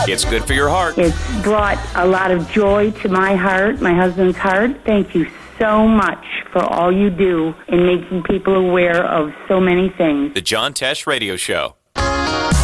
It's good for your heart. It's brought a lot of joy to my heart, my husband's heart. Thank you so much for all you do in making people aware of so many things. The John Tesh Radio Show.